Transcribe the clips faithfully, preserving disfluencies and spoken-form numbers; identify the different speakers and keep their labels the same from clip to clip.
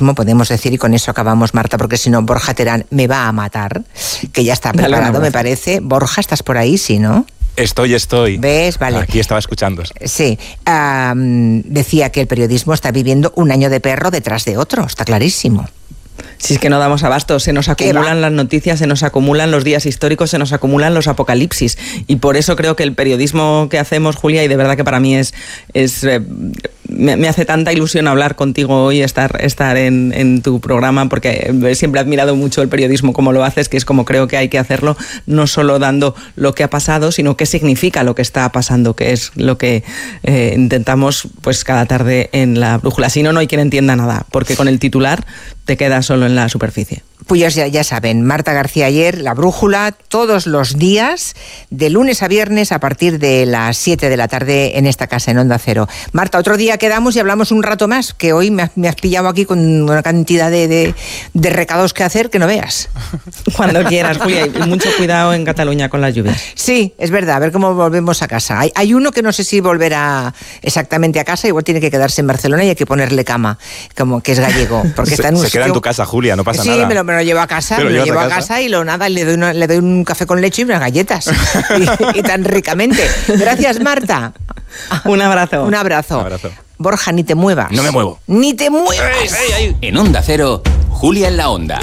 Speaker 1: periodismo, podemos decir, y con eso acabamos, Marta, porque si no Borja Terán me va a matar, que ya está preparado, me parece. Borja, ¿estás por ahí? Sí, ¿no?
Speaker 2: Estoy, estoy.
Speaker 1: ¿Ves? Vale.
Speaker 2: Aquí estaba escuchando.
Speaker 1: Sí. Um, decía que el periodismo está viviendo un año de perro detrás de otro, está clarísimo.
Speaker 3: Si es que no damos abasto, se nos acumulan las noticias, se nos acumulan los días históricos, se nos acumulan los apocalipsis. Y por eso creo que el periodismo que hacemos, Julia, y de verdad que para mí es... es eh, me, me hace tanta ilusión hablar contigo hoy, estar, estar en, en tu programa, porque siempre he admirado mucho el periodismo como lo haces, que es como creo que hay que hacerlo, no solo dando lo que ha pasado, sino qué significa lo que está pasando, que es lo que eh, intentamos pues cada tarde en La Brújula. Si no, no hay quien entienda nada, porque con el titular te quedas solo en la superficie.
Speaker 1: Pues ya, ya saben, Marta García Aller, La Brújula, todos los días, de lunes a viernes, a partir de las siete de la tarde en esta casa, en Onda Cero. Marta, otro día quedamos y hablamos un rato más, que hoy me has, me has pillado aquí con una cantidad de, de, de recados que hacer que no veas.
Speaker 3: Cuando quieras, Julia, y mucho cuidado en Cataluña con las lluvias.
Speaker 1: Sí, es verdad, a ver cómo volvemos a casa. Hay, hay uno que no sé si volverá exactamente a casa, igual tiene que quedarse en Barcelona y hay que ponerle cama, como que es gallego. Porque
Speaker 2: se,
Speaker 1: está en un
Speaker 2: se
Speaker 1: sitio...
Speaker 2: queda en tu casa, Julia, no pasa
Speaker 1: sí,
Speaker 2: nada.
Speaker 1: Sí, me lo, me lo llevo a casa, me lo llevo a casa? casa y lo nada, le doy, una, le doy un café con leche y unas galletas. y, y tan ricamente. Gracias, Marta.
Speaker 3: Un abrazo.
Speaker 1: Un abrazo.
Speaker 2: Un abrazo.
Speaker 1: Borja, ni te muevas.
Speaker 2: No me muevo.
Speaker 1: Ni te muevas.
Speaker 2: Ey, ey, ey.
Speaker 4: En Onda Cero, Julia en la Onda.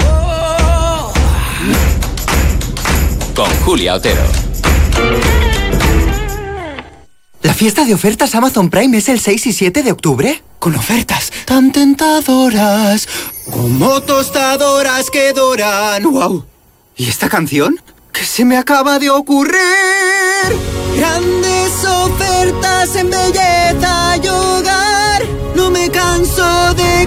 Speaker 4: Con Julia Otero.
Speaker 5: ¿La fiesta de ofertas Amazon Prime es el seis y siete de octubre? Con ofertas tan tentadoras, como tostadoras que doran. ¡Wow! ¿Y esta canción? ¿Qué se me acaba de ocurrir? Grandes ofertas en belleza y hogar. No me canso de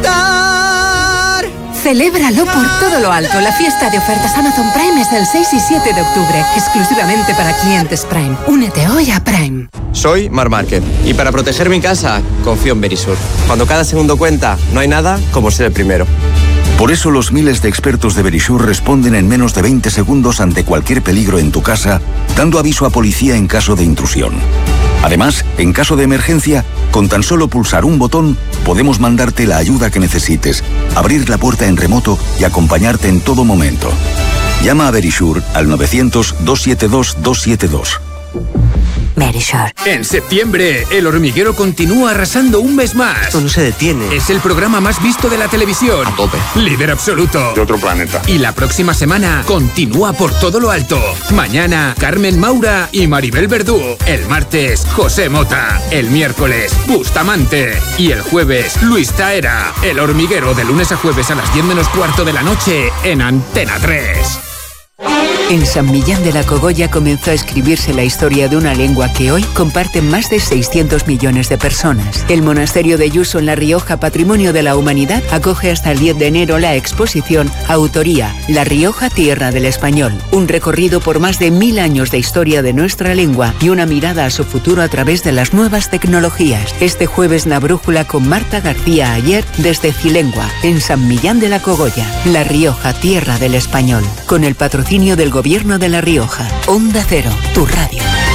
Speaker 5: cantar.
Speaker 6: Celébralo por todo lo alto. La fiesta de ofertas Amazon Prime es el seis y siete de octubre, exclusivamente para clientes Prime. Únete hoy a Prime.
Speaker 7: Soy Mar Márquez y para proteger mi casa confío en Verisur. Cuando cada segundo cuenta, no hay nada como ser el primero.
Speaker 8: Por eso los miles de expertos de Verisur responden en menos de veinte segundos ante cualquier peligro en tu casa, dando aviso a policía en caso de intrusión. Además, en caso de emergencia, con tan solo pulsar un botón, podemos mandarte la ayuda que necesites, abrir la puerta en remoto y acompañarte en todo momento. Llama a Verisur al novecientos, doscientos setenta y dos, doscientos setenta y dos.
Speaker 6: Verisur.
Speaker 9: En septiembre, El Hormiguero continúa arrasando un mes más.
Speaker 7: Esto no se detiene.
Speaker 9: Es el programa más visto de la televisión.
Speaker 7: A tope.
Speaker 9: Líder absoluto.
Speaker 2: De otro planeta.
Speaker 9: Y la próxima semana continúa por todo lo alto. Mañana, Carmen Maura y Maribel Verdú. El martes, José Mota. El miércoles, Bustamante. Y el jueves, Luis Taera. El Hormiguero, de lunes a jueves a las diez menos cuarto de la noche en Antena tres.
Speaker 10: En San Millán de la Cogolla comenzó a escribirse la historia de una lengua que hoy comparten más de seiscientos millones de personas. El monasterio de Yuso en La Rioja, Patrimonio de la Humanidad, acoge hasta el diez de enero la exposición Autoría, La Rioja, Tierra del Español. Un recorrido por más de mil años de historia de nuestra lengua y una mirada a su futuro a través de las nuevas tecnologías. Este jueves La Brújula con Marta García Aller desde Cilengua, en San Millán de la Cogolla. La Rioja, Tierra del Español. Con el patrocinio del Gobierno de La Rioja. Onda Cero, tu radio.